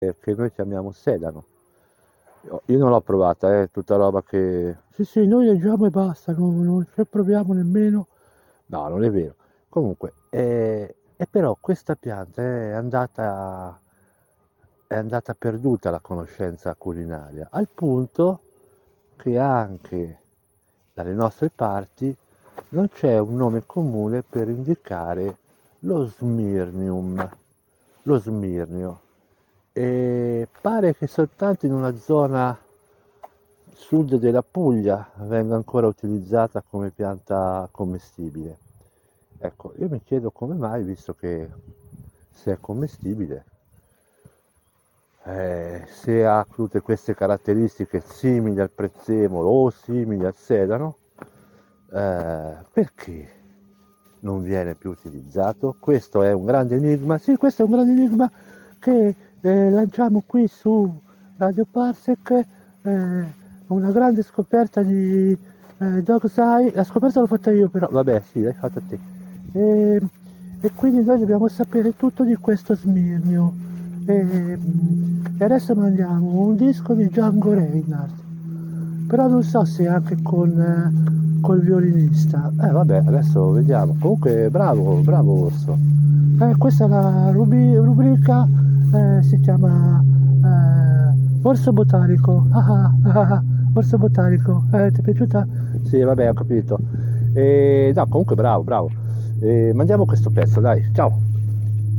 che noi chiamiamo sedano. Io non l'ho provata, è tutta roba che... Sì, sì, noi leggiamo e basta, non ci proviamo nemmeno. No, non è vero. Comunque, e però questa pianta è andata perduta la conoscenza culinaria, al punto che anche dalle nostre parti non c'è un nome comune per indicare lo smirnium, lo smirnio. E pare che soltanto in una zona sud della Puglia venga ancora utilizzata come pianta commestibile. Ecco, io mi chiedo come mai, visto che se è commestibile, se ha tutte queste caratteristiche simili al prezzemolo o simili al sedano, perché non viene più utilizzato? Questo è un grande enigma. Sì, questo è un grande enigma che lanciamo qui su Radio Parsec, una grande scoperta di Dog Sci. La scoperta l'ho fatta io però, vabbè sì, l'hai fatta te. E, e quindi noi dobbiamo sapere tutto di questo Smirnio. E adesso mandiamo un disco di Django Reinhardt, però non so se anche col violinista. Vabbè, adesso vediamo. Comunque bravo, bravo Orso. Questa è la rubrica, si chiama Orso Botanico. Orso Botanico. Ti è piaciuta? Sì, vabbè, ho capito. No, comunque bravo, bravo. Mandiamo questo pezzo, dai, ciao.